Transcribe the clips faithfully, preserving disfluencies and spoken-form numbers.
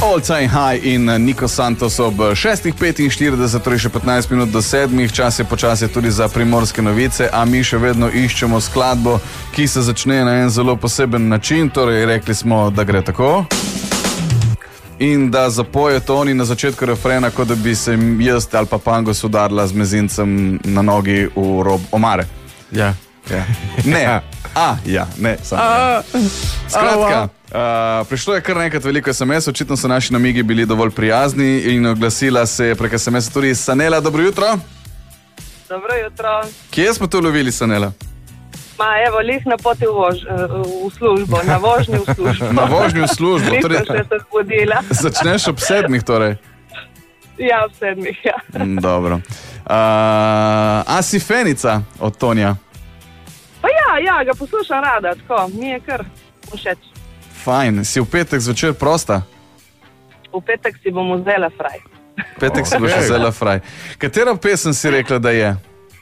All Time High in Nico Santos ob šestih petinštirideset, torej še petnajst minut do sedmih. Čas je počasi tudi za primorske novice, a mi še vedno iščemo skladbo, ki se začne na en zelo poseben način. Torej, rekli smo, da gre tako. In da zapoje Toni na začetku refrena, kot da bi se jaz ali pa Pangos udarila z mezincem na nogi v rob omare. Ja. Ja. Ne. A, ja, ne, samo ja. Skratka, uh, prišlo je kar nekaj veliko es em es, očitno so naši namigi bili dovolj prijazni in oglasila se je prek es em es tudi Sanela. Dobro jutro. Dobro jutro. Kje smo to lovili, Sanela? Ma, evo, lih na poti v, vož, v službo, na vožnji v službo. Na vožnji v službo. Torej, nisem še se zbudila. Začneš ob sedmih, torej? Ja, ob sedmih, ja. Dobro. Uh, a si fenica od Tonija? Pa ja, ja, ga poslušam rada, tako, mi je kar všeč. Fajn, si v petek zvečer prosta? V petek si bom vzela fraj. V petek si boš vzela fraj. Katera pesem si rekla, da je?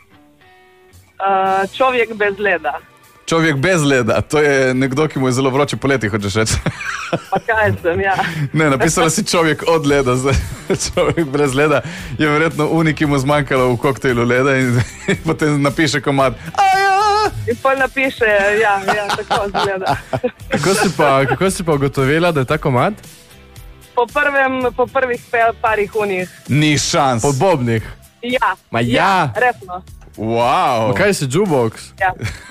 Uh, človek bez leda. Človek bez leda, to je nekdo, ki mu je zelo vroče poleti, hočeš reči. Pa kaj sem, ja. Ne, napisala si človek od leda, zdaj človek brez leda. Je verjetno unik, ki mu zmanjkalo v koktejlu leda in, in potem napiše komad. In pol napiše, ja, ja, tako zgleda. Kako si pa, kako si pa ugotovila, da je ta komad? Po, prvem, po prvih parih unih. Ni šans. Po bobnih? Ja. Ma ja. Ja, resno. Wow. Ma kaj si jukebox? Ja.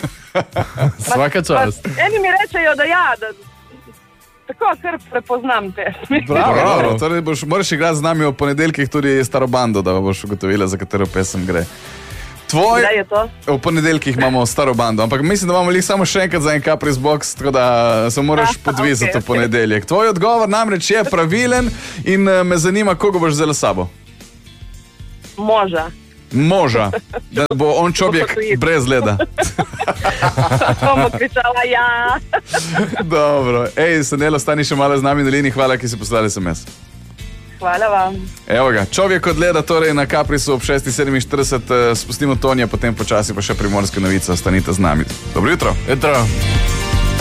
Svaka čast. Pa, eni mi rečejo, da ja, da tako kar prepoznam pesmi. Bravo, bravo. Torej boš, moraš igrati z nami v ponedeljkih tudi staro bando, da boš ugotovila, za katero pesem gre. Tvoj... Kdaj je to? V ponedeljkih imamo staro bando, ampak mislim, da imamo lih samo še enkrat za en Capris Box, tako da se moraš podvizati okay, v ponedeljek. Tvoj odgovor namreč je pravilen in me zanima, koga boš vzela s sabo. Moža. Moža, da bo on človek brez leda. Bomo kričala, ja. Dobro. Ej, Sanela, stani še malo z nami na liniji. Hvala, ki si poslali es em es. Hvala vam. Evo ga, človek od leda, torej na Caprisu ob šestih sedeminštirideset, spustimo Tonija, potem počasi pa še primorske novice. Ostanite z nami. Dobro jutro. Jutro.